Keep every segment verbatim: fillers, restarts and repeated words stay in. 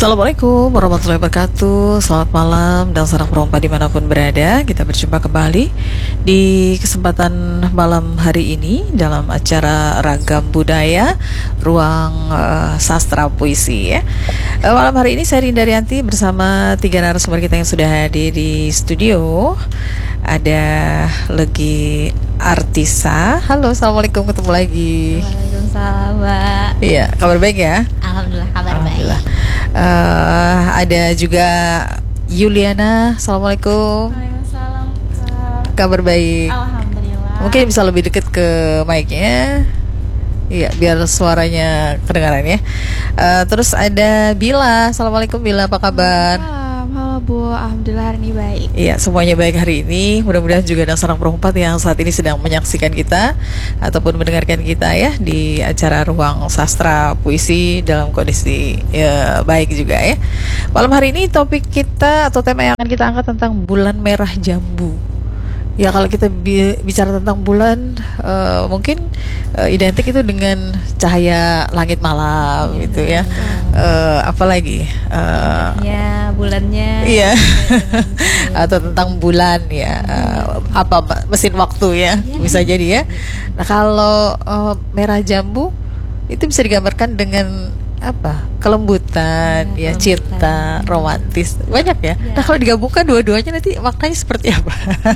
Assalamualaikum warahmatullahi wabarakatuh. Selamat malam dan salam perompa dimanapun berada. Kita berjumpa kembali di kesempatan malam hari ini dalam acara Ragam Budaya Ruang uh, Sastra Puisi ya. uh, Malam hari ini saya Rinda Rianti bersama tiga narasumber kita yang sudah hadir di studio. Ada Legi Artisa. Halo, assalamualaikum, ketemu lagi. Waalaikumsalam, Mbak. Iya, kabar baik ya? Alhamdulillah, kabar Alhamdulillah. baik. Uh, ada juga Yuliana. Assalamualaikum. Waalaikumsalam, Kak. Kabar baik. Alhamdulillah. Mungkin bisa lebih dekat ke mic-nya. Iya, biar suaranya kedengaran ya. Uh, terus ada Bila. Assalamualaikum Bila, apa kabar? Halo Bu, alhamdulillah hari ini baik. Iya, semuanya baik hari ini. Mudah-mudahan juga ada sarang perempat yang saat ini sedang menyaksikan kita ataupun mendengarkan kita ya di acara Ruang Sastra Puisi dalam kondisi ya, baik juga ya. Malam hari ini topik kita atau tema yang akan kita angkat tentang bulan merah jambu. Ya, kalau kita bi- bicara tentang bulan, uh, mungkin uh, identik itu dengan cahaya langit malam ya, gitu ya. Uh, apalagi uh, ya bulannya. Iya. Atau tentang bulan ya. Uh, apa mesin waktu ya, ya bisa jadi ya. Nah, kalau uh, merah jambu itu bisa digambarkan dengan apa? Kelembutan, ya, ya kelembutan. Cinta, romantis, banyak ya. ya. Nah, kalau digabungkan dua-duanya nanti maknanya seperti apa?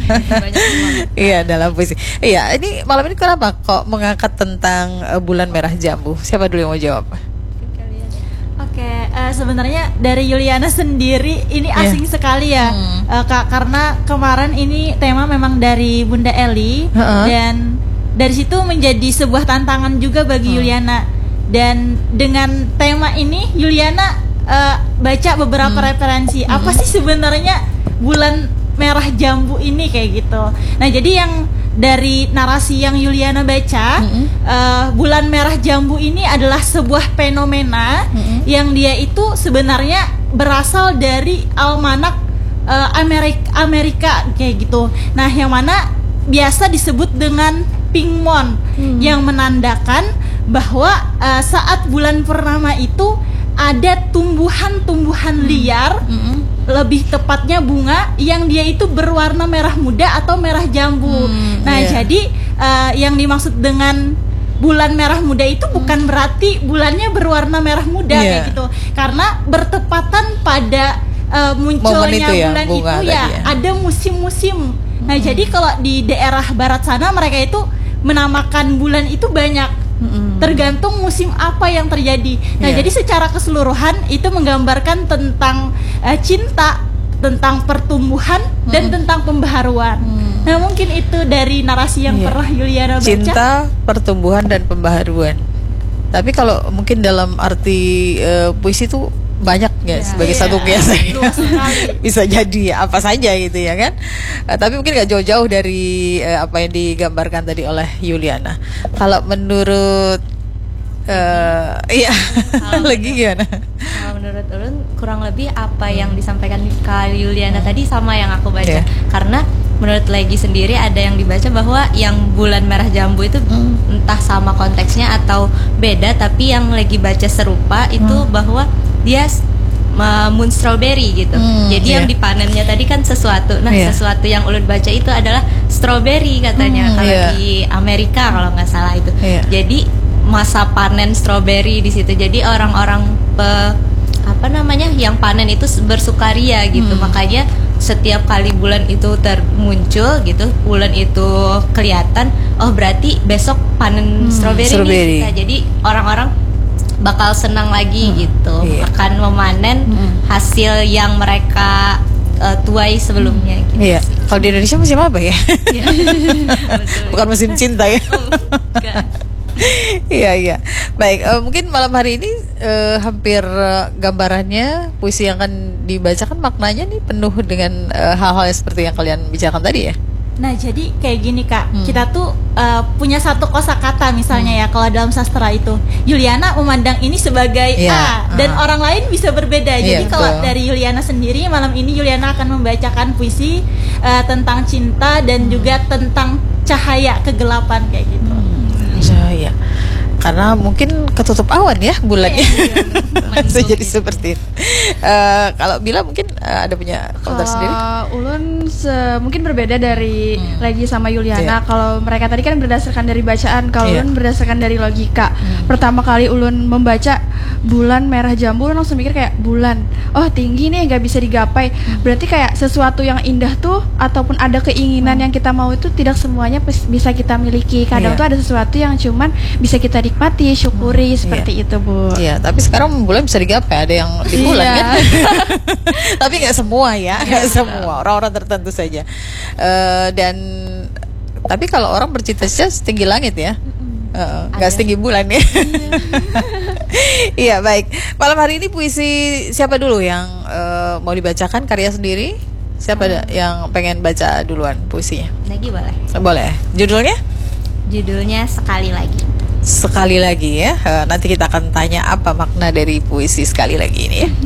Iya, dalam puisi. Iya, ini malam ini kenapa kok mengangkat tentang uh, bulan merah jambu? Siapa dulu yang mau jawab? Oke, uh, sebenarnya dari Yuliana sendiri ini asing yeah. sekali ya, hmm. uh, Kak, karena kemarin ini tema memang dari Bunda Eli uh-uh. dan dari situ menjadi sebuah tantangan juga bagi hmm. Yuliana. Dan dengan tema ini Yuliana uh, baca beberapa hmm. referensi hmm. apa sih sebenarnya bulan merah jambu ini kayak gitu. Nah, jadi yang dari narasi yang Yuliana baca, hmm. uh, bulan merah jambu ini adalah sebuah fenomena hmm. yang dia itu sebenarnya berasal dari almanak uh, Amerika, Amerika kayak gitu. Nah, yang mana biasa disebut dengan pink moon hmm. yang menandakan bahwa uh, saat bulan purnama itu ada tumbuhan-tumbuhan hmm. liar, hmm. lebih tepatnya bunga yang dia itu berwarna merah muda atau merah jambu. Hmm, nah, yeah. jadi uh, yang dimaksud dengan bulan merah muda itu bukan hmm. berarti bulannya berwarna merah muda yeah. kayak gitu, karena bertepatan pada uh, munculnya itu ya, bulan itu ya, ya ada musim-musim. Hmm. Nah, jadi kalau di daerah barat sana mereka itu menamakan bulan itu banyak. Mm-hmm. Tergantung musim apa yang terjadi. Nah, yeah. jadi secara keseluruhan itu menggambarkan tentang uh, cinta, tentang pertumbuhan mm. dan tentang pembaharuan. Mm. Nah, mungkin itu dari narasi yang yeah. pernah Yuliana baca. Cinta, pertumbuhan dan pembaharuan. Tapi kalau mungkin dalam arti uh, puisi itu banyak ya, yeah. sebagai yeah. satu kiasan bisa jadi apa saja gitu ya kan. Uh, tapi mungkin nggak jauh-jauh dari uh, apa yang digambarkan tadi oleh Yuliana. Kalau menurut uh, iya lagi gimana? Kalau menurut Ulun kurang lebih apa yang disampaikan Kak Yuliana tadi sama yang aku baca. Yeah. Karena menurut Legi sendiri ada yang dibaca bahwa yang bulan merah jambu itu mm. entah sama konteksnya atau beda, tapi yang Legi baca serupa itu mm. bahwa dia uh, moon strawberry gitu. Hmm, Jadi yeah. yang dipanennya tadi kan sesuatu. Nah, yeah. sesuatu yang Ulun baca itu adalah strawberry katanya hmm, kalau yeah. di Amerika kalau nggak salah itu. Yeah. Jadi masa panen strawberry di situ. Jadi orang-orang pe, apa namanya yang panen itu bersukaria gitu. Hmm. Makanya setiap kali bulan itu termuncul gitu, bulan itu kelihatan, oh berarti besok panen hmm, strawberry, strawberry nih. Nah, jadi orang-orang bakal senang lagi hmm, gitu iya. akan memanen hmm. hasil yang mereka uh, tuai sebelumnya gitu. Iya. Kalau di Indonesia musim apa ya? Bukan musim cinta ya. Iya iya. Baik, uh, mungkin malam hari ini uh, hampir uh, gambarannya puisi yang akan dibacakan maknanya nih penuh dengan uh, hal-hal seperti yang kalian bicarakan tadi ya. Nah, jadi kayak gini Kak, hmm. kita tuh uh, punya satu kosakata misalnya hmm. ya, kalau dalam sastra itu Yuliana memandang ini sebagai yeah. A dan uh. orang lain bisa berbeda. Yeah, jadi kalau dari Yuliana sendiri malam ini Yuliana akan membacakan puisi uh, tentang cinta dan hmm. juga tentang cahaya kegelapan kayak gitu. Hmm. Cahaya. karena mungkin ketutup awan ya bulannya. Bisa jadi seperti itu. Uh, kalau Bila mungkin uh, ada punya komentar sendiri? Ulun se- mungkin berbeda dari hmm. Legi sama Yuliana. Yeah. Kalau mereka tadi kan berdasarkan dari bacaan, kalau yeah. Ulun berdasarkan dari logika. Hmm. Pertama kali Ulun membaca bulan merah jambu, Ulun langsung mikir kayak bulan, oh tinggi nih, nggak bisa digapai. Hmm. Berarti kayak sesuatu yang indah tuh ataupun ada keinginan hmm. yang kita mau itu tidak semuanya bisa kita miliki. Kadang yeah. tuh ada sesuatu yang cuman bisa kita nikmati, syukuri, hmm. seperti yeah. itu, Bu. Iya, yeah, tapi sekarang bulan bisa digapai, ada yang di bulan kan. Tapi nggak semua ya, nggak semua, orang-orang tertentu saja. Uh, dan tapi kalau orang bercita-cita setinggi langit ya, nggak uh, setinggi bulan ya. Iya, baik. Malam hari ini puisi siapa dulu yang uh, mau dibacakan, karya sendiri? Siapa hmm. yang pengen baca duluan puisinya? Lagi boleh. Boleh. Judulnya? Judulnya Sekali Lagi. Sekali lagi ya. Uh, nanti kita akan tanya apa makna dari puisi sekali lagi ini ya.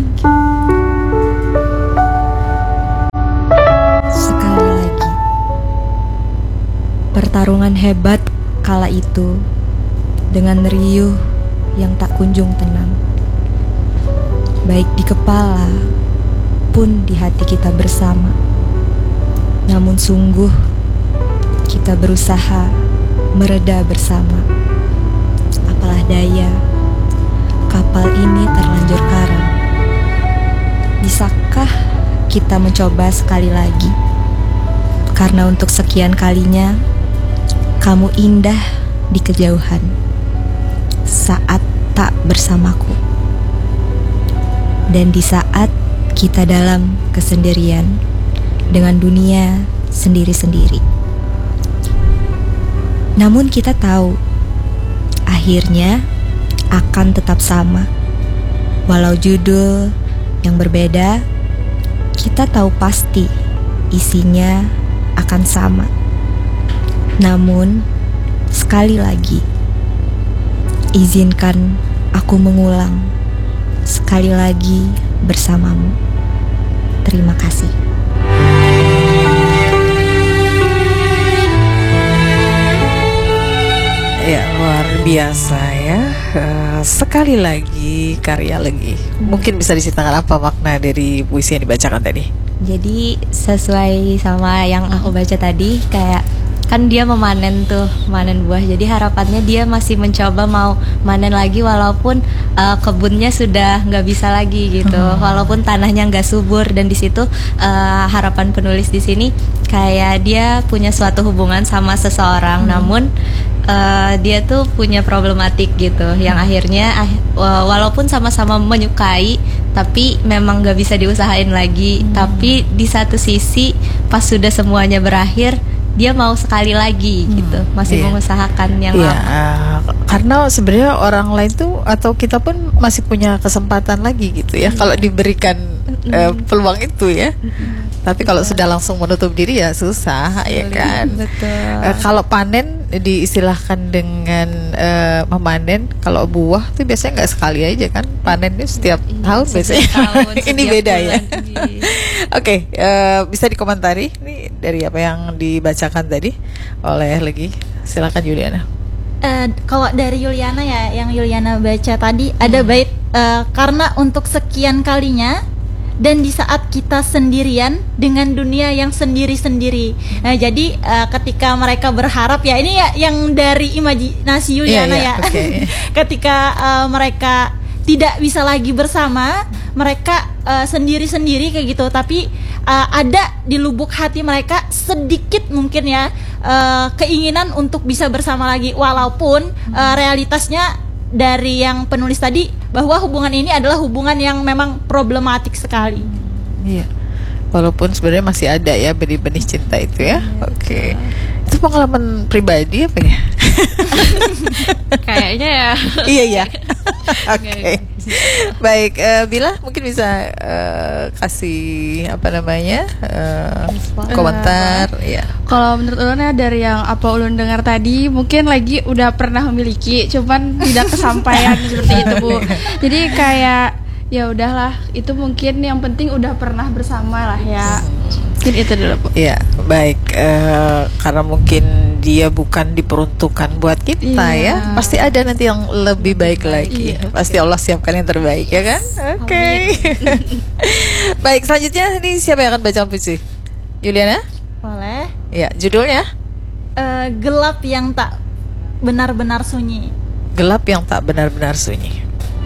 Sekali lagi. Pertarungan hebat kala itu dengan riuh yang tak kunjung tenang. Baik di kepala pun di hati kita bersama. Namun sungguh kita berusaha mereda bersama. Apalah daya, kapal ini terlanjur karam. Bisakah kita mencoba sekali lagi? Karena untuk sekian kalinya, kamu indah di kejauhan saat tak bersamaku. Dan di saat kita dalam kesendirian dengan dunia sendiri-sendiri. Namun kita tahu akhirnya akan tetap sama. Walau judul yang berbeda, kita tahu pasti isinya akan sama. Namun sekali lagi, izinkan aku mengulang sekali lagi bersamamu. Terima kasih. Ya, luar biasa ya. Uh, sekali lagi, karya lagi. Mungkin bisa diceritakan apa makna dari puisi yang dibacakan tadi? Jadi sesuai sama yang aku baca tadi, kayak kan dia memanen tuh, manen buah. Jadi harapannya dia masih mencoba mau manen lagi walaupun uh, kebunnya sudah nggak bisa lagi gitu, hmm. walaupun tanahnya nggak subur. Dan di situ uh, harapan penulis di sini kayak dia punya suatu hubungan sama seseorang, hmm. namun uh, dia tuh punya problematik gitu, yang akhirnya uh, walaupun sama-sama menyukai, tapi memang nggak bisa diusahain lagi. Hmm. Tapi di satu sisi pas sudah semuanya berakhir, dia mau sekali lagi hmm, gitu, masih iya. mengusahakan yang iya, lama. Uh, karena sebenarnya orang lain tuh atau kita pun masih punya kesempatan lagi gitu ya, hmm. kalau diberikan uh, peluang itu ya. Hmm. Tapi kalau sudah langsung menutup diri ya susah. Betul, ya kan. Betul. Uh, kalau panen diistilahkan dengan uh, memanen. Kalau buah tuh biasanya nggak sekali aja kan, panennya setiap iya, tahun biasanya. Tahun, ini beda ya. Oke, okay, uh, bisa dikomentari ini dari apa yang dibacakan tadi oleh Legi. Silakan Yuliana. Uh, kalau dari Yuliana ya, yang Yuliana baca tadi hmm. ada bait uh, karena untuk sekian kalinya dan di saat kita sendirian dengan dunia yang sendiri-sendiri. Nah, jadi uh, ketika mereka berharap ya, ini ya yang dari imajinasi Yuliana yeah, yeah, ya. Okay. Ketika uh, mereka tidak bisa lagi bersama, mereka uh, sendiri-sendiri kayak gitu. Tapi uh, ada di lubuk hati mereka sedikit mungkin ya uh, keinginan untuk bisa bersama lagi, walaupun uh, realitasnya dari yang penulis tadi bahwa hubungan ini adalah hubungan yang memang problematik sekali. Iya. Walaupun sebenarnya masih ada ya benih-benih cinta itu ya. Oke. Okay. Itu pengalaman pribadi apa ya? Kayaknya ya. Iya ya. Oke. Okay. Baik, uh, Bila mungkin bisa uh, kasih apa namanya uh, komentar. Uh, ya. Kalau menurut Ulun ya, dari yang apa Ulun dengar tadi, mungkin lagi udah pernah memiliki, cuman tidak kesampaian seperti itu, Bu. Jadi kayak ya udahlah, itu mungkin yang penting udah pernah bersama lah ya. Mungkin itu dulu, Bu. Iya, baik. Uh, karena mungkin dia bukan diperuntukkan buat kita Iya. ya, pasti ada nanti yang lebih baik lagi. Iya. Pasti Allah siapkan yang terbaik ya kan? Oke. Okay. Baik, selanjutnya ini siapa yang akan baca puisi? Yuliana? Boleh. Ya, judulnya Eh, gelap yang tak benar-benar sunyi. Gelap yang tak benar-benar sunyi.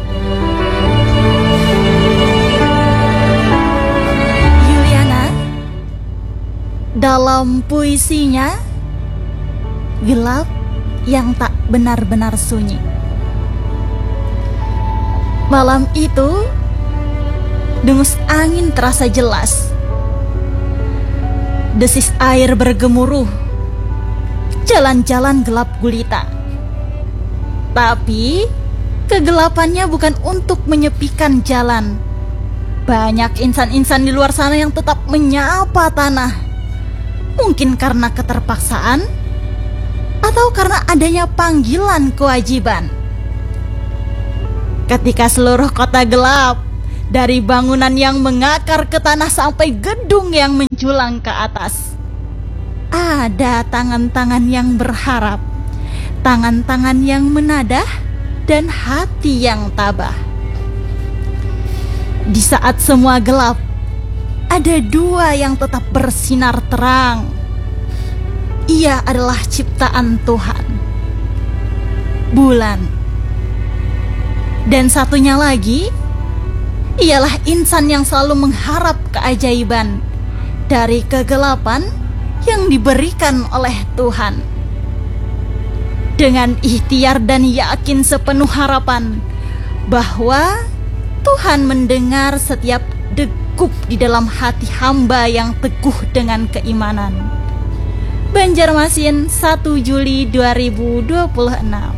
Yuliana dalam puisinya gelap yang tak benar-benar sunyi. Malam itu dengus angin terasa jelas. Desis air bergemuruh. Jalan-jalan gelap gulita. Tapi kegelapannya bukan untuk menyepikan jalan. Banyak insan-insan di luar sana yang tetap menyapa tanah. Mungkin karena keterpaksaan atau karena adanya panggilan kewajiban. Ketika seluruh kota gelap, dari bangunan yang mengakar ke tanah sampai gedung yang menjulang ke atas, ada tangan-tangan yang berharap, tangan-tangan yang menadah, dan hati yang tabah. Di saat semua gelap, ada dua yang tetap bersinar terang. Ia adalah ciptaan Tuhan, bulan. Dan satunya lagi, ialah insan yang selalu mengharap keajaiban dari kegelapan yang diberikan oleh Tuhan. Dengan ikhtiar dan yakin sepenuh harapan bahwa Tuhan mendengar setiap degup di dalam hati hamba yang teguh dengan keimanan. Banjarmasin, satu Juli dua ribu dua puluh enam.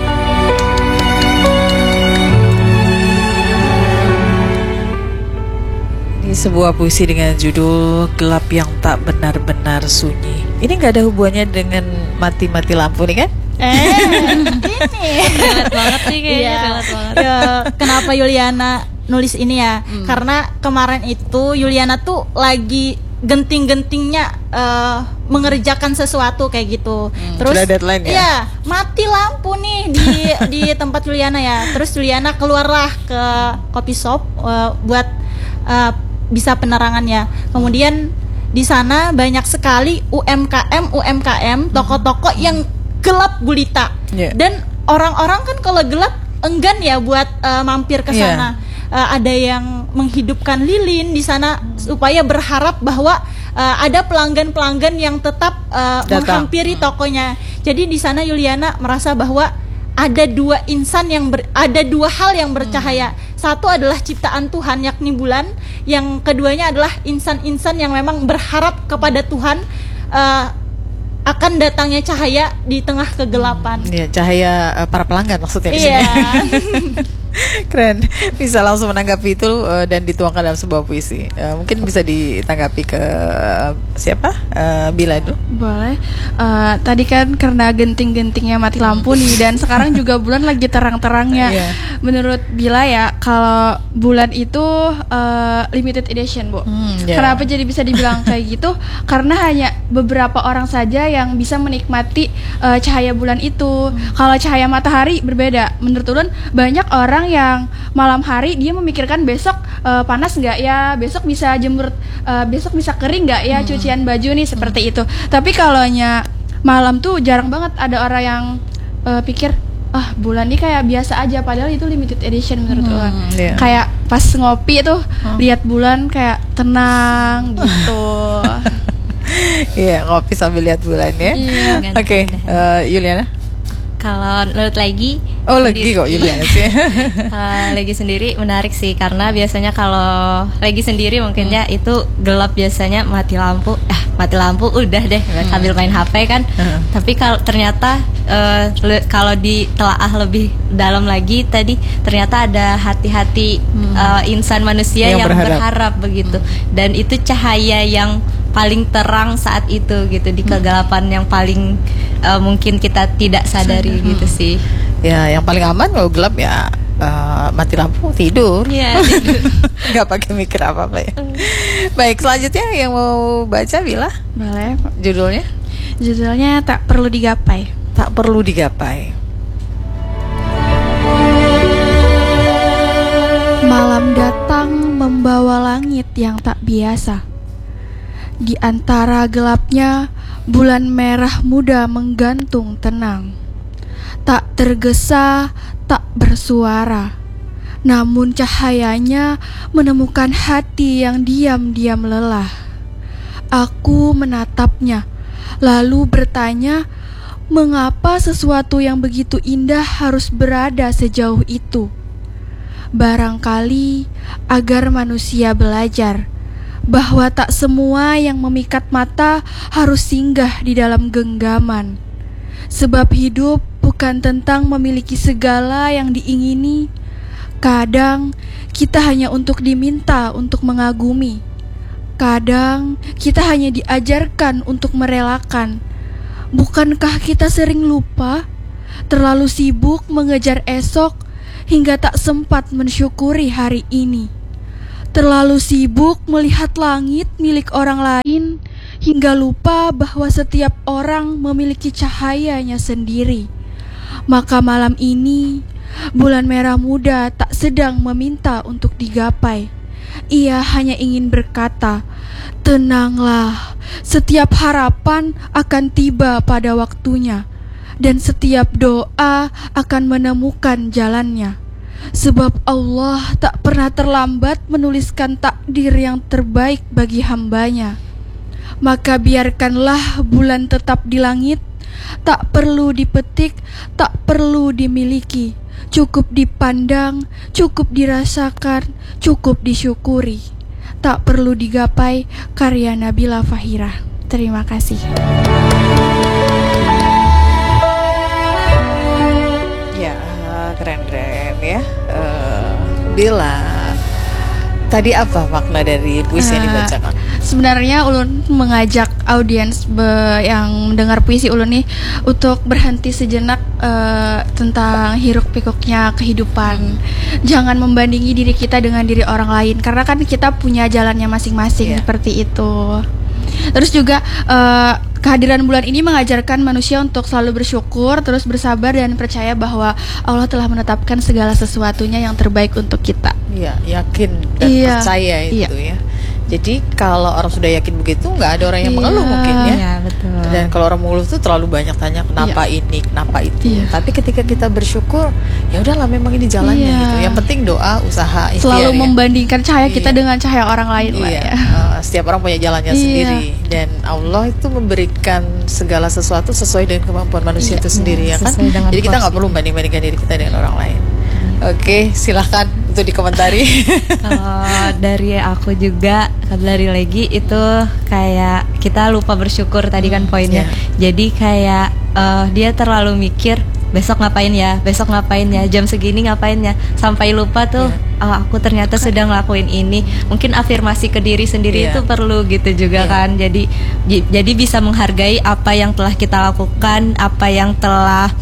Sebuah puisi dengan judul Gelap yang tak benar-benar sunyi. Ini gak ada hubungannya dengan mati-mati lampu nih kan? Eh, ini Relate banget sih kayaknya, Iya. relate banget. Ya, kenapa Yuliana nulis ini ya? Hmm. Karena kemarin itu Yuliana tuh lagi genting-gentingnya eh, mengerjakan sesuatu kayak gitu. Hmm, Terus sudah deadline ya? Iya, mati lampu nih di di tempat Yuliana ya. Terus Yuliana keluarlah ke coffee shop eh, buat eh, bisa penerangannya. Kemudian di sana banyak sekali U M K M U M K M, toko-toko yang gelap gulita. Yeah. Dan orang-orang kan kalau gelap enggan ya buat uh, mampir ke sana. Uh, ada yang menghidupkan lilin di sana supaya berharap bahwa uh, ada pelanggan-pelanggan yang tetap uh, Datang. menghampiri tokonya. Jadi di sana Yuliana merasa bahwa ada dua insan yang ber, ada dua hal yang bercahaya. Satu adalah ciptaan Tuhan yakni bulan, yang keduanya adalah insan-insan yang memang berharap kepada Tuhan uh, akan datangnya cahaya di tengah kegelapan. Iya, cahaya uh, para pelanggan maksudnya di Iya. sini. Keren, bisa langsung menanggapi itu uh, dan dituangkan dalam sebuah puisi. Uh, mungkin bisa ditanggapi ke uh, siapa? Uh, Bila itu. Boleh. Uh, tadi kan karena genting-gentingnya mati lampu nih, dan sekarang juga bulan lagi terang-terangnya. Iya. Menurut Bila ya, kalau bulan itu uh, limited edition, Bu. Hmm, iya. Kenapa jadi bisa dibilang kayak gitu? Karena hanya beberapa orang saja yang bisa menikmati uh, cahaya bulan itu. Kalau cahaya matahari berbeda. Menurut Ulun banyak orang yang malam hari dia memikirkan besok uh, panas nggak ya, besok bisa jemur, uh, besok bisa kering nggak ya cucian baju nih, seperti itu. Tapi kalaunya malam tuh jarang banget ada orang yang uh, pikir ah bulan ini kayak biasa aja, padahal itu limited edition menurut Hmm, Ulan. iya. Kayak pas ngopi tuh lihat bulan kayak tenang gitu. Iya, ngopi sambil lihat bulan ya. Iya. Oke, uh, Yuliana. Kalau menurut lagi, Oh, lagi kok Yuliana sih. uh, lagi sendiri menarik sih, karena biasanya kalau lagi sendiri mungkin ya itu gelap, biasanya mati lampu, eh mati lampu udah deh sambil main H P kan. Hmm. Tapi kalau ternyata uh, le- kalau ditelaah lebih dalam lagi tadi, ternyata ada hati-hati uh, insan manusia Yang yang, berharap. berharap begitu, dan itu cahaya yang paling terang saat itu gitu di kegelapan yang paling uh, mungkin kita tidak sadari gitu sih. Ya, yang paling aman kalau gelap ya uh, mati lampu, tidur. Iya, tidur. Nggak pakai mikir apa-apa ya. Baik, selanjutnya yang mau baca Bila, Boleh. judulnya? Judulnya Tak Perlu Digapai. Tak perlu digapai. Malam datang membawa langit yang tak biasa. Di antara gelapnya, bulan merah muda menggantung tenang. Tak tergesa, tak bersuara. Namun cahayanya menemukan hati yang diam-diam lelah. Aku menatapnya, lalu bertanya, mengapa sesuatu yang begitu indah harus berada sejauh itu? Barangkali agar manusia belajar bahwa tak semua yang memikat mata harus singgah di dalam genggaman. Sebab hidup bukan tentang memiliki segala yang diingini. Kadang kita hanya untuk diminta untuk mengagumi. Kadang kita hanya diajarkan untuk merelakan. Bukankah kita sering lupa, terlalu sibuk mengejar esok hingga tak sempat mensyukuri hari ini? Terlalu sibuk melihat langit milik orang lain hingga lupa bahwa setiap orang memiliki cahayanya sendiri. Maka malam ini, bulan merah muda tak sedang meminta untuk digapai. Ia hanya ingin berkata, tenanglah, setiap harapan akan tiba pada waktunya, dan setiap doa akan menemukan jalannya. Sebab Allah tak pernah terlambat menuliskan takdir yang terbaik bagi hambanya. Maka biarkanlah bulan tetap di langit, tak perlu dipetik, tak perlu dimiliki. Cukup dipandang, cukup dirasakan, cukup disyukuri. Tak perlu digapai. Karya Nabila Fahira. Terima kasih. Ya, keren-keren ya. Uh, Bila, tadi apa makna dari puisi yang dibacakan? Sebenarnya Ulun mengajak audiens be- yang mendengar puisi Ulun nih untuk berhenti sejenak uh, tentang hiruk pikuknya kehidupan. Jangan membandingi diri kita dengan diri orang lain, karena kan kita punya jalannya masing-masing, yeah. Seperti itu. Terus juga uh, kehadiran bulan ini mengajarkan manusia untuk selalu bersyukur, terus bersabar dan percaya bahwa Allah telah menetapkan segala sesuatunya yang terbaik untuk kita. Iya, yakin dan iya. percaya itu iya. ya. Jadi kalau orang sudah yakin begitu, nggak ada orang yang iya. mengeluh mungkin ya. Iya, betul. Dan kalau orang mengeluh tuh terlalu banyak tanya kenapa iya. ini, kenapa itu. Iya. Tapi ketika kita bersyukur, ya udahlah memang ini jalannya iya. gitu. Yang penting doa, usaha, ikhtiar. Selalu ya. membandingkan cahaya iya. kita dengan cahaya orang lain lah iya. ya. Uh, setiap orang punya jalannya iya. sendiri, dan Allah itu memberikan segala sesuatu sesuai dengan kemampuan manusia iya. itu sendiri iya, ya kan. Jadi kita nggak perlu banding-bandingkan diri kita dengan orang lain. Oke, silahkan untuk dikomentari. Kalau dari aku juga, dari Legi itu kayak kita lupa bersyukur tadi kan poinnya. Yeah. Jadi kayak uh, dia terlalu mikir besok ngapain ya, besok ngapain ya, jam segini ngapain ya, sampai lupa tuh yeah. oh, aku ternyata sedang ngelakuin ini. Mungkin afirmasi ke diri sendiri yeah. itu perlu gitu juga yeah. kan. Jadi j- jadi bisa menghargai apa yang telah kita lakukan, apa yang telah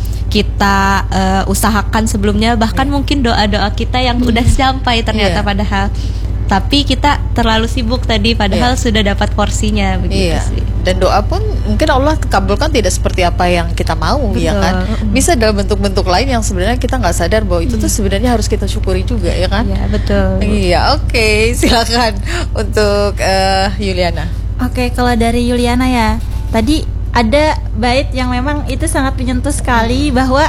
kita uh, usahakan sebelumnya, bahkan yeah. mungkin doa-doa kita yang udah sampai ternyata yeah. padahal, tapi kita terlalu sibuk tadi padahal yeah. sudah dapat porsinya begitu yeah. sih. Dan doa pun mungkin Allah kabulkan tidak seperti apa yang kita mau. Betul. Ya kan, bisa dalam bentuk-bentuk lain yang sebenarnya kita nggak sadar bahwa itu tuh sebenarnya harus kita syukuri juga ya kan. Iya betul. Iya, oke, okay. Silakan untuk uh, Yuliana. Oke, okay, kalau dari Yuliana ya, tadi ada bait yang memang itu sangat menyentuh sekali, bahwa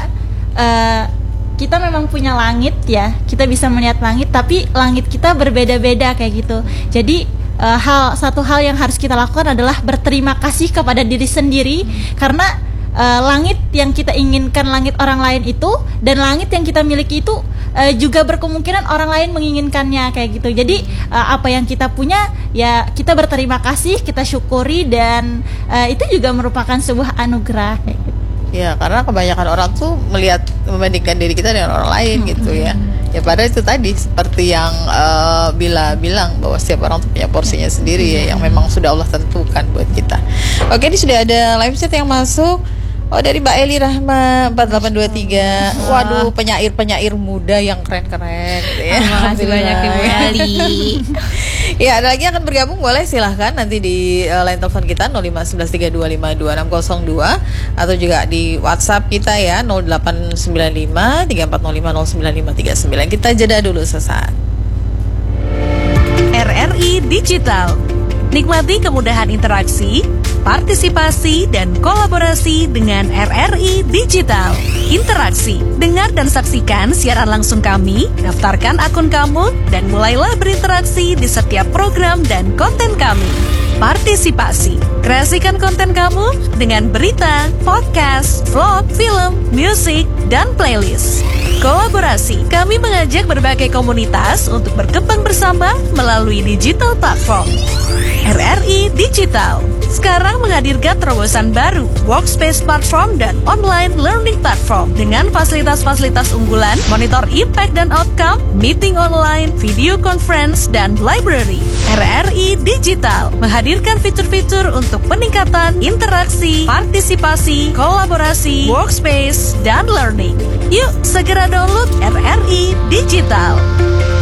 uh, kita memang punya langit ya, kita bisa melihat langit, tapi langit kita berbeda-beda kayak gitu. Jadi uh, hal satu hal yang harus kita lakukan adalah berterima kasih kepada diri sendiri, karena uh, langit yang kita inginkan, langit orang lain itu, dan langit yang kita miliki itu uh, juga berkemungkinan orang lain menginginkannya kayak gitu. Jadi uh, apa yang kita punya ya kita berterima kasih, kita syukuri, dan uh, itu juga merupakan sebuah anugerah kayak gitu. Ya, karena kebanyakan orang tuh melihat, membandingkan diri kita dengan orang lain hmm. gitu ya. Ya padahal itu tadi seperti yang uh, Bila bilang bahwa setiap orang tuh punya porsinya sendiri ya, yang memang sudah Allah tentukan buat kita. Oke, ini sudah ada live chat yang masuk. Oh, dari Mbak Eli Rahma empat delapan dua tiga. Waduh, penyair-penyair muda yang keren-keren gitu ya. Terima kasih banyak Ibu Eli. Ya, ada lagi yang akan bergabung, boleh silahkan nanti di uh, line telepon kita nol lima satu satu tiga dua lima dua enam nol dua atau juga di WhatsApp kita ya nol delapan sembilan lima tiga empat nol lima nol sembilan lima tiga sembilan. Kita jeda dulu sesaat. R R I Digital. Nikmati kemudahan interaksi, partisipasi, dan kolaborasi dengan R R I Digital. Interaksi, dengar dan saksikan siaran langsung kami, daftarkan akun kamu, dan mulailah berinteraksi di setiap program dan konten kami. Partisipasi, kreasikan konten kamu dengan berita, podcast, vlog, film, musik, dan playlist. Kolaborasi, kami mengajak berbagai komunitas untuk berkembang bersama melalui digital platform. R R I Digital sekarang menghadirkan terobosan baru, workspace platform dan online learning platform dengan fasilitas-fasilitas unggulan, monitor impact dan outcome, meeting online, video conference, dan library. R R I Digital menghadirkan fitur-fitur untuk peningkatan interaksi, partisipasi, kolaborasi, workspace, dan learning. Yuk segera download R R I Digital.